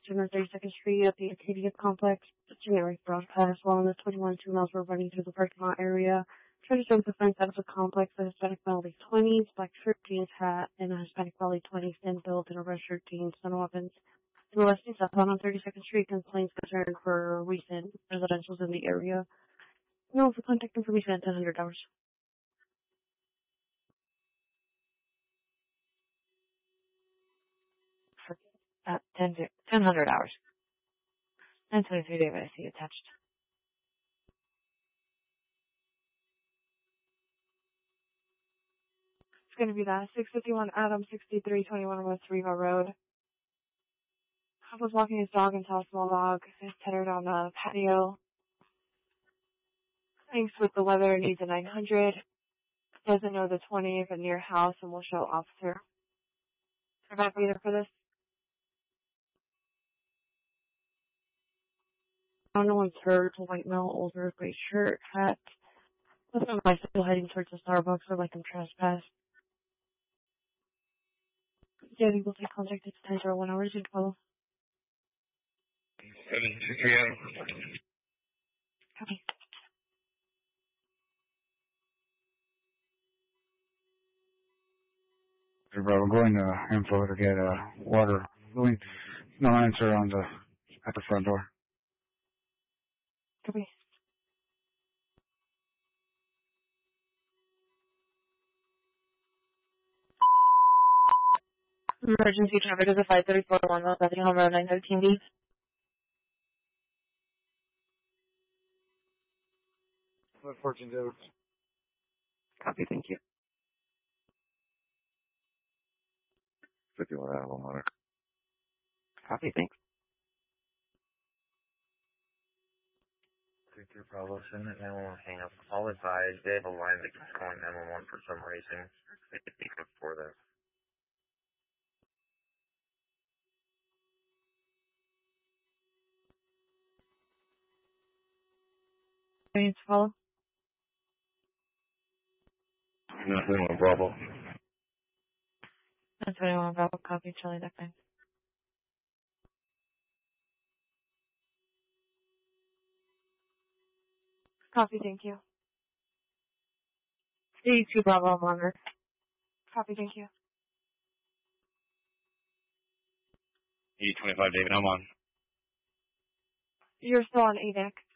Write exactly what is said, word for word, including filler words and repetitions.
two thirty-second Street at the Acadia Complex. Generic broadcast while on the twenty-one two miles were running through the parking lot area. Trying to show the front side of the complex, a Hispanic male late twenties, black shirt, jeans, hat, and a Hispanic male twenties, thin built in a red shirt, jeans, and weapons. To the west and southbound on thirty-second Street, complaints concerned for recent residentials in the area. No, for contact information at ten hundred hours. For, at ten, ten hundred hours. nine twenty-three David, I see attached. It's going to be that six fifty-one Adam sixty-three twenty-one West Riva Road. I was walking his dog and saw a small dog. It's tethered on a patio. Thanks with the weather, needs a nine hundred. Doesn't know the twenty if a near house and will show officer. Am I either for this? I don't know one's hurt. A white male, older, gray shirt, hat. Listen to my still heading towards the Starbucks or like I'm trespassed. Danny will take contact at ten zero one hours and follow. seven two three zero. Copy. We're going to info to get uh, water. Louis, no answer on the at the front door. Copy. Emergency traffic is a five thirty-four one North Bethlehem Road nine thirteen B. fourteen zero. Copy, thank you. fifty-one Adam one hundred. Copy, thanks. three three Bravo, send that nine one one hang up. All advised, they have a line that keeps calling nine one one for some reason. They could be before this. Ready to follow? nine one one Bravo. nine twenty-one Bravo, copy, Charlie, that fine. Copy, thank you. eighty-two Bravo, I'm on her. Copy, thank you. E twenty-five David, I'm on. You're still on A D E C.